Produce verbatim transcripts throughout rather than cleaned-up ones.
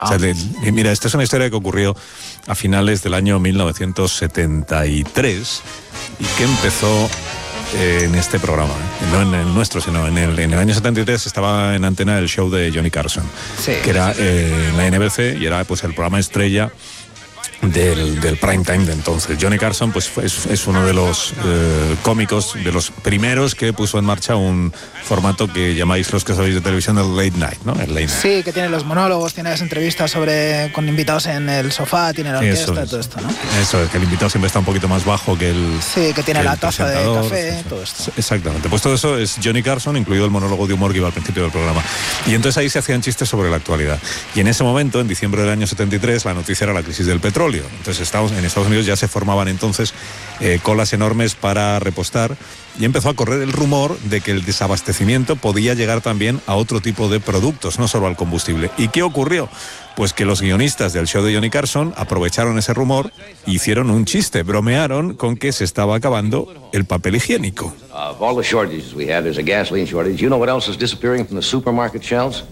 Ah. O sea, de, y mira, esta es una historia que ocurrió a finales del año mil novecientos setenta y tres y que empezó eh, en este programa, ¿eh? No en el nuestro, sino en el, en el año setenta y tres estaba en antena el show de Johnny Carson, sí, que era eh, en la N B C y era pues el programa estrella Del, del prime time de entonces. Johnny Carson pues es, es uno de los eh, cómicos, de los primeros que puso en marcha un formato que llamáis los que sabéis de televisión el late night, ¿no? El late night. Sí, que tiene los monólogos, tiene las entrevistas sobre con invitados en el sofá, tiene la orquesta, eso es, todo esto, ¿no? Eso es, que el invitado siempre está un poquito más bajo que el... Sí, que tiene que la taza de café, eso. Todo esto. Exactamente, pues todo eso es Johnny Carson, incluido el monólogo de humor que iba al principio del programa. Y entonces ahí se hacían chistes sobre la actualidad. Y en ese momento, en diciembre del año setenta y tres, la noticia era la crisis del petróleo. Entonces estábamos en Estados Unidos ya se formaban entonces eh, colas enormes para repostar y empezó a correr el rumor de que el desabastecimiento podía llegar también a otro tipo de productos, no solo al combustible. ¿Y qué ocurrió? Pues que los guionistas del show de Johnny Carson aprovecharon ese rumor e hicieron un chiste, bromearon con que se estaba acabando el papel higiénico. Uh, of all the shortages we have, there's a gasoline shortage. You know what else is disappearing from the supermarket shelves?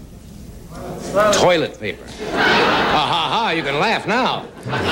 Toilet paper. Ha ha ha, you can laugh now.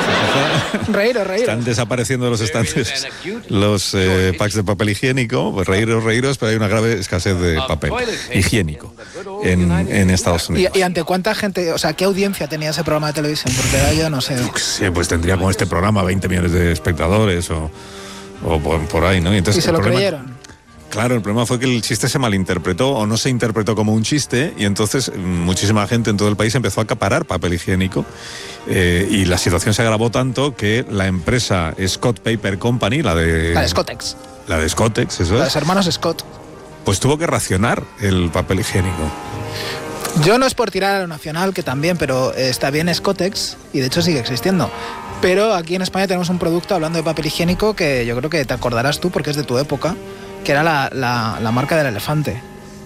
Reíros, reíros. Están desapareciendo de los estantes los eh, packs de papel higiénico, pues reíros, reíros, pero hay una grave escasez de papel higiénico en, en Estados Unidos. ¿Y, ¿Y ante cuánta gente, o sea, qué audiencia tenía ese programa de televisión? Porque yo no sé. Sí, pues tendría como este programa veinte millones de espectadores o, o por, por ahí, ¿no? Y, entonces, ¿Y se lo problema, creyeron? Claro, el problema fue que el chiste se malinterpretó o no se interpretó como un chiste y entonces muchísima gente en todo el país empezó a acaparar papel higiénico eh, y la situación se agravó tanto que la empresa Scott Paper Company, la de... La de Scottex. La de Scottex, eso es. La de los hermanos Scott. Pues tuvo que racionar el papel higiénico. Yo no es por tirar a lo nacional, que también, pero está bien Scottex y de hecho sigue existiendo. Pero aquí en España tenemos un producto, hablando de papel higiénico, que yo creo que te acordarás tú porque es de tu época, que era la, la, la marca del elefante.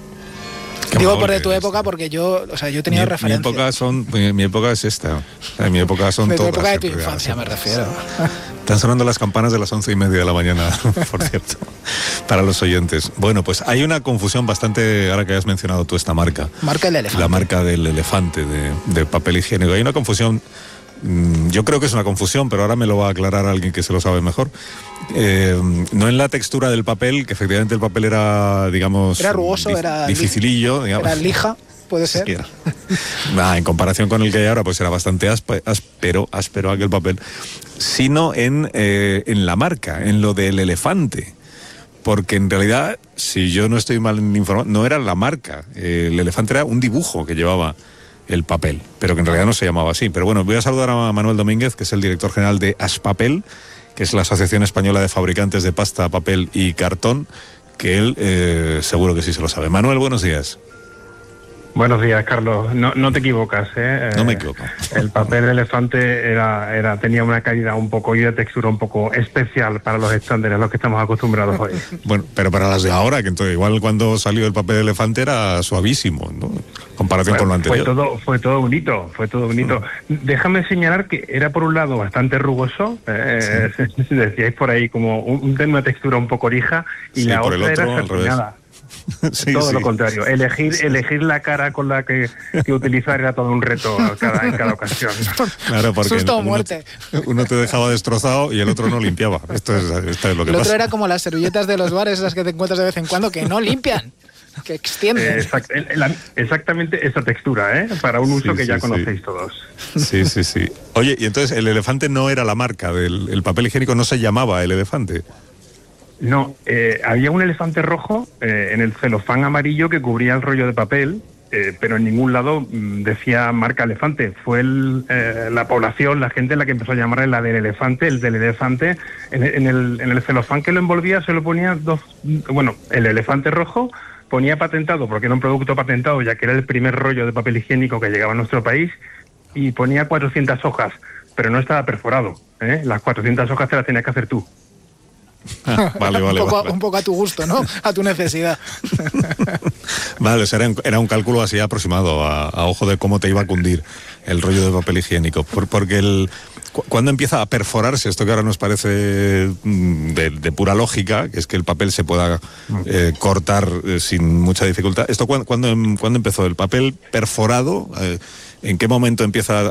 Qué Digo por de tu época es. Porque yo, o sea, yo he tenido referencias. Mi época son, mi, mi época es esta. O sea, mi época son de todas. De tu época de tu infancia, me refiero. Están sonando las campanas de las once y media de la mañana, por cierto, para los oyentes. Bueno, pues hay una confusión bastante, ahora que has mencionado tú esta marca. Marca del elefante. La marca del elefante de, de papel higiénico. Hay una confusión. Yo creo que es una confusión, pero ahora me lo va a aclarar alguien que se lo sabe mejor. Eh, no en la textura del papel, que efectivamente el papel era, digamos... Era rugoso, dif- era... dificilillo, digamos. Era lija, puede ser. Sí, nah, en comparación con el que hay ahora, pues era bastante aspe- áspero, áspero aquel papel. Sino en, eh, en la marca, en lo del elefante. Porque en realidad, si yo no estoy mal informado, no era la marca. Eh, el elefante era un dibujo que llevaba el papel, pero que en realidad no se llamaba así. Pero bueno, voy a saludar a Manuel Domínguez, que es el director general de Aspapel, que es la Asociación Española de Fabricantes de Pasta, Papel y Cartón, que él eh, seguro que sí se lo sabe. Manuel, buenos días. Buenos días, Carlos. No, no te equivocas, ¿eh? No me equivoco. El papel de elefante era, era, tenía una calidad un poco y una textura un poco especial para los estándares a los que estamos acostumbrados hoy. Bueno, pero para las de ahora, que entonces igual cuando salió el papel de elefante era suavísimo, ¿no? En comparación bueno, con lo anterior. Fue todo, fue todo un hito, fue todo un hito. Mm. Déjame señalar que era por un lado bastante rugoso, eh, sí. Decíais por ahí como un, un, una textura un poco orija y sí, la otra otro, era satinada. Sí, todo sí. Lo contrario, elegir elegir la cara con la que, que utilizar era todo un reto cada, en cada ocasión. Claro, porque susto o uno, muerte. Uno te dejaba destrozado y el otro no limpiaba. Esto es, esto es lo que el pasa. otro era como las servilletas de los bares, esas que te encuentras de vez en cuando, que no limpian, que extienden. Eh, exact, la, exactamente esa textura, ¿eh? Para un uso sí, que sí, ya conocéis sí. todos. Sí, sí, sí. Oye, y entonces el elefante no era la marca del el papel higiénico, no se llamaba el elefante. No, eh, había un elefante rojo eh, en el celofán amarillo que cubría el rollo de papel, eh, pero en ningún lado mmm, decía marca elefante. Fue el, eh, la población, la gente la que empezó a llamar la del elefante, el del elefante. En, en, el, en el celofán que lo envolvía se lo ponía dos, bueno, el elefante rojo ponía patentado, porque era un producto patentado, ya que era el primer rollo de papel higiénico que llegaba a nuestro país, y ponía cuatrocientas hojas, pero no estaba perforado, ¿eh? Las cuatrocientas hojas te las tenías que hacer tú. Ah, vale, vale, un, poco, vale. un poco a tu gusto, ¿no? A tu necesidad. Vale, o sea, era, un, era un cálculo así aproximado a, a ojo de cómo te iba a cundir el rollo de papel higiénico. Por, porque el, ¿Cuándo empieza a perforarse esto que ahora nos parece de, de pura lógica, que es que el papel se pueda eh, cortar eh, sin mucha dificultad? ¿Esto cuándo, cuándo, cuándo empezó? ¿El papel perforado? Eh, ¿En qué momento empieza